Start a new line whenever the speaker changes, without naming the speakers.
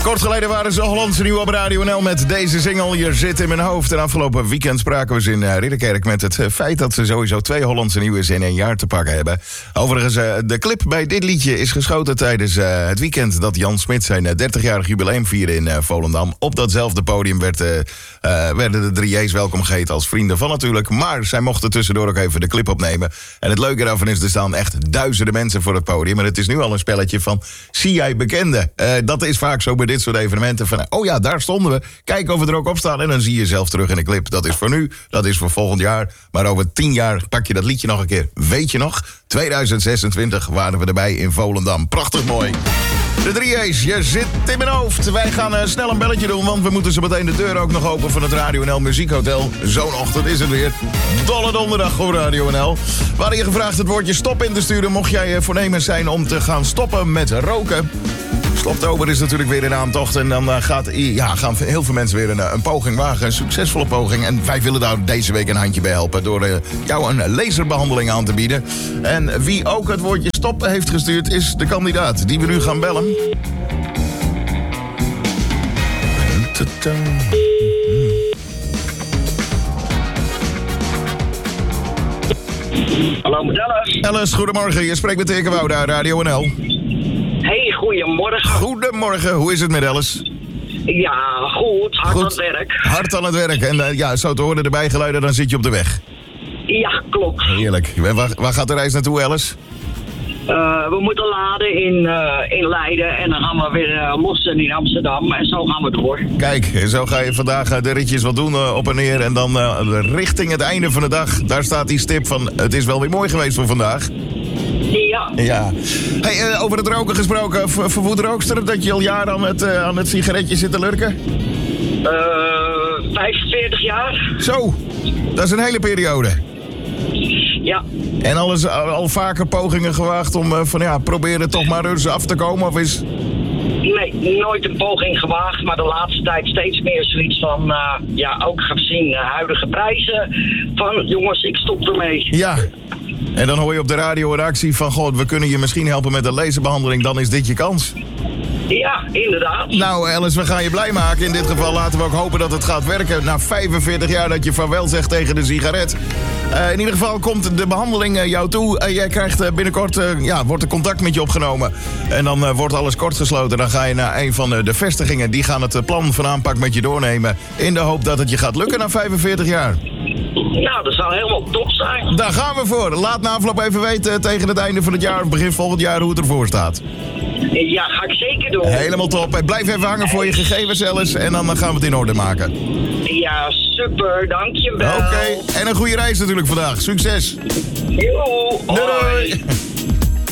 Kort geleden waren ze Hollandse nieuw op Radio NL met deze single Je zit in mijn hoofd. En afgelopen weekend spraken we ze in Ridderkerk met het feit dat ze sowieso 2 Hollandse nieuws in 1 jaar te pakken hebben. Overigens, de clip bij dit liedje is geschoten tijdens het weekend dat Jan Smit zijn 30-jarig jubileum vierde in Volendam. Op datzelfde podium werden de 3J's welkom geheten als vrienden van natuurlijk. Maar zij mochten tussendoor ook even de clip opnemen. En het leuke daarvan is, er staan echt duizenden mensen voor het podium. En het is nu al een spelletje van, zie jij bekenden? Dat is vaak zo bij dit soort evenementen van, oh ja, daar stonden we. Kijk of we er ook op staan en dan zie je jezelf terug in de clip. Dat is voor nu, dat is voor volgend jaar. Maar over 10 jaar pak je dat liedje nog een keer. Weet je nog? 2026 waren we erbij in Volendam. Prachtig mooi. De 3J's, je zit in mijn hoofd. Wij gaan snel een belletje doen, want we moeten zo meteen de deur ook nog open van het Radio NL Muziekhotel. Zo'n ochtend is het weer. Dolle donderdag op Radio NL. We hadden je gevraagd het woordje stop in te sturen, mocht jij voornemens zijn om te gaan stoppen met roken. Stoptober is natuurlijk weer in aantocht en dan gaan heel veel mensen weer een poging wagen. Een succesvolle poging. En wij willen daar deze week een handje bij helpen door jou een laserbehandeling aan te bieden. En wie ook het woordje stop heeft gestuurd is de kandidaat die we nu gaan bellen.
Hallo, met Alice.
Alice, goedemorgen. Je spreekt met Tekenwoude uit Radio NL.
Hey, goedemorgen.
Goedemorgen. Hoe is het met Alice?
Ja, goed. Hard aan het werk.
Hard aan het werk. En zo te horen de bijgeluiden, dan zit je op de weg.
Ja, klopt.
Heerlijk. Waar gaat de reis naartoe, Alice?
We moeten laden in Leiden en dan gaan we weer lossen in Amsterdam. En zo gaan we door.
Kijk, zo ga je vandaag de ritjes wat doen op en neer. En dan richting het einde van de dag, daar staat die stip van, het is wel weer mooi geweest voor vandaag. Ja. Hey, over het roken gesproken, verwoed rookster dat je al jaren aan het sigaretje zit te lurken?
45 jaar.
Zo, dat is een hele periode.
Ja.
En al vaker pogingen gewaagd om proberen toch maar eens af te komen, of is...
Nee, nooit een poging gewaagd, maar de laatste tijd steeds meer zoiets van, ook gezien huidige prijzen, van jongens, ik stop ermee.
Ja. En dan hoor je op de radio een actie van, god, we kunnen je misschien helpen met een laserbehandeling, dan is dit je kans.
Ja, inderdaad.
Nou, Alice, we gaan je blij maken. In dit geval laten we ook hopen dat het gaat werken. Na 45 jaar dat je vaarwel zegt tegen de sigaret. In ieder geval komt de behandeling jou toe. Jij krijgt binnenkort, wordt er contact met je opgenomen. En dan wordt alles kortgesloten. Dan ga je naar een van de vestigingen. Die gaan het plan van aanpak met je doornemen. In de hoop dat het je gaat lukken na 45 jaar.
Nou, dat zou helemaal top zijn.
Daar gaan we voor. Laat na afloop even weten tegen het einde van het jaar, begin volgend jaar, hoe het ervoor staat.
Ja, ga ik zeker doen.
Helemaal top. Blijf even hangen voor je gegevens, Alice. En dan gaan we het in orde maken.
Ja, super. Dankjewel.
Oké. En een goede reis natuurlijk vandaag. Succes.
Joe.
Doei.